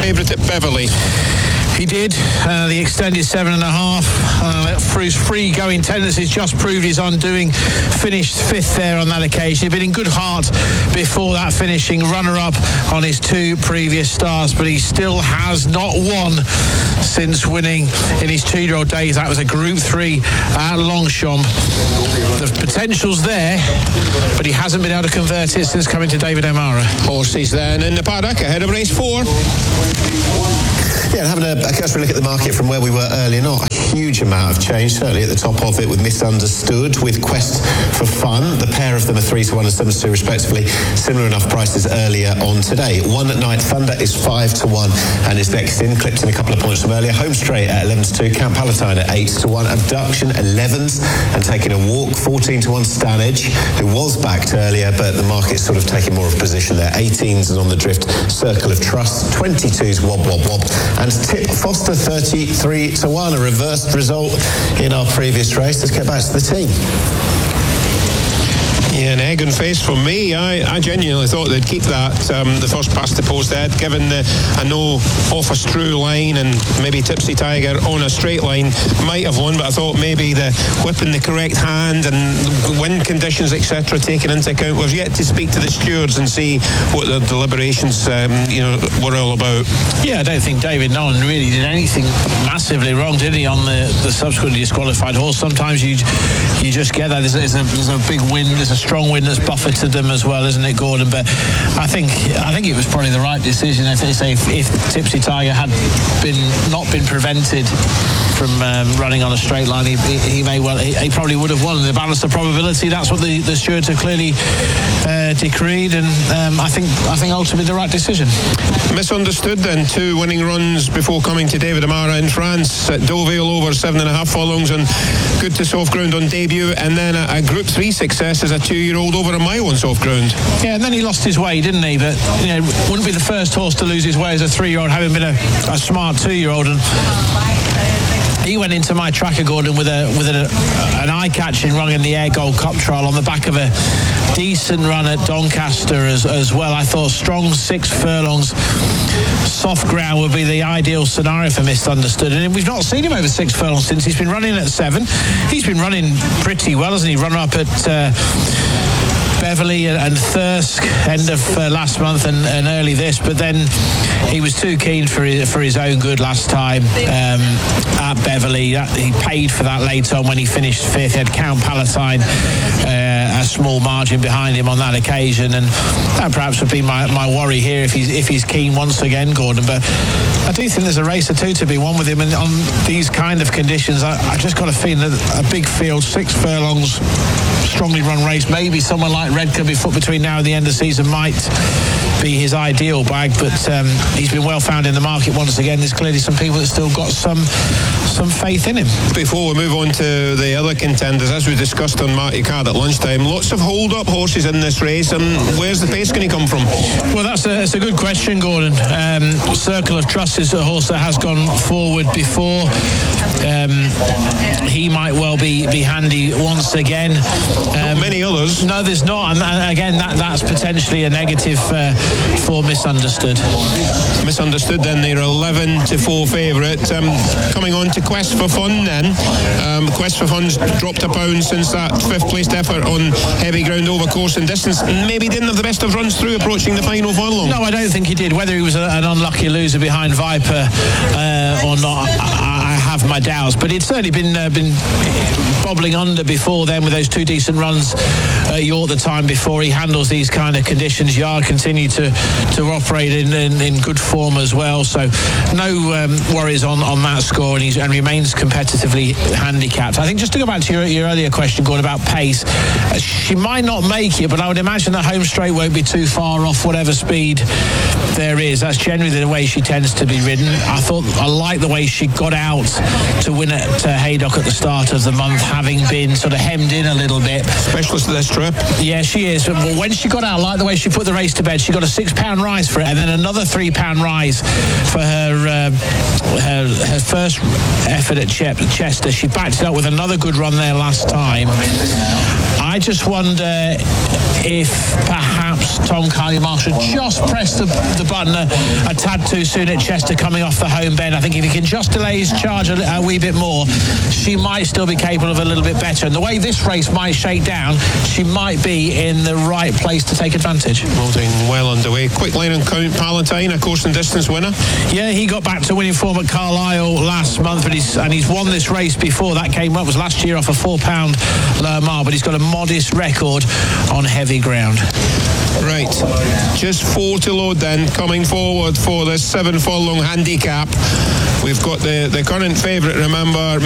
favourite at Beverley. He did. The extended 7.5. Through free going tendencies, just proved his undoing. Finished fifth there on that occasion. He'd been in good heart before that, finishing runner-up on his two previous starts, but he still has not won since winning in his 2-year-old days. That was a Group 3 at Longchamp. The potential's there, but he hasn't been able to convert it since coming to David O'Mara. Horses then in the paddock ahead of race 4. Yeah, having a cursory look at the market from where we were earlier, not a huge amount of change, certainly at the top of it with Misunderstood, with Quest for Fun. The pair of them are 3-1 and 7-2 respectively. Similar enough prices earlier on today. One Night Thunder is 5-1 and is next in, clipped in a couple of points from earlier. Home Straight at 11-2, Camp Palatine at 8-1, Abduction 11s and taking a walk, 14-1 Stanage, who was backed earlier, but the market's sort of taking more of a position there. 18s and on the drift, Circle of Trust, 22s, Wob Wob Wob, and Tip Foster 33-1, a reversed result in our previous race. Let's get back to the team. Yeah, an egg and face for me. I genuinely thought they'd keep that, the first past the post head, given the, I know, off a screw line and maybe Tipsy Tiger on a straight line might have won, but I thought maybe the whip in the correct hand and wind conditions, etc., taken into account. We've yet to speak to the stewards and see what the deliberations, were all about. Yeah, I don't think David Nolan really did anything massively wrong, did he, on the subsequently disqualified horse? Sometimes you just get that. There's a big wind, there's a strong wind that's buffeted them as well, isn't it, Gordon? But I think it was probably the right decision. If Tipsy Tiger had not been prevented from running on a straight line, he probably would have won. The balance of probability, that's what the stewards have clearly decreed, and I think ultimately the right decision. Misunderstood then, 2 winning runs before coming to David O'Mara in France at Deauville over 7.5 furlongs and good to soft ground on debut, and then a Group 3 success as a 2-year-old over a mile on soft ground. Yeah, and then he lost his way, didn't he? But wouldn't be the first horse to lose his way as a 3-year-old, having been a smart 2-year-old. And he went into my tracker, Gordon, with an eye-catching run in the Air Gold Cup trial on the back of a decent run at Doncaster as well. I thought strong 6 furlongs, soft ground would be the ideal scenario for Misunderstood. And we've not seen him over 6 furlongs since he's been running at 7. He's been running pretty well, hasn't he? Runner up at Beverley and Thirsk end of last month and early this, but then he was too keen for his own good last time at Beverley. He paid for that later on when he finished 5th. He had Count Palatine a small margin behind him on that occasion, and that perhaps would be my worry here if he's keen once again, Gordon. But I do think there's a race or two to be won with him, and on these kind of conditions I just got a feeling that a big field, 6 furlongs, strongly run race, maybe someone like Redcar be foot between now and the end of the season might be his ideal bag, but he's been well found in the market once again. There's clearly some people that still got some faith in him. Before we move on to the other contenders, as we discussed on Marty Card at lunchtime, lots of hold-up horses in this race, and where's the pace going to come from? Well, that's a good question, Gordon. Circle of Trust is a horse that has gone forward before. He might well be handy once again. Not many others. No, there's not, and again that's potentially a negative for Misunderstood. Misunderstood then, they're 11-4 favourite. Coming on to Quest for Fun then. Quest for Fun's dropped a pound since that 5th placed effort on heavy ground over course and distance. Maybe didn't have the best of runs through approaching the final furlong. No, I don't think he did. Whether he was an unlucky loser behind Viper or not, I have my doubts, but it's certainly been bobbling under before then with those 2 decent runs at York the time before. He handles these kind of conditions. Yard continue to operate in good form as well, so no worries on that score, and remains competitively handicapped. I think just to go back to your earlier question, Gordon, about pace, she might not make it, but I would imagine that Home Straight won't be too far off whatever speed there is. That's generally the way she tends to be ridden. I like the way she got out to win at Haydock at the start of the month, having been sort of hemmed in a little bit. Specialist of this trip. Yeah, she is. But when she got out, I like the way she put the race to bed. She got a £6 rise for it, and then another £3 rise for her first effort at Chester. She backed it up with another good run there last time. I just wonder if perhaps Tom Carney-Marshall just pressed the button a tad too soon at Chester coming off the home bend. I think if he can just delay his charge a wee bit more, she might still be capable of a little bit better. And the way this race might shake down, she might be in the right place to take advantage. Well underway. Quick Line and Count Palatine, a course and distance winner. Yeah, he got back to winning form at Carlisle last month, but he's won this race before. That came up was last year off a £4 lower mile, but he's got a modest record on heavy ground. Right, just 4 to load then, coming forward for the 7 furlong handicap. We've got the current favourite, remember,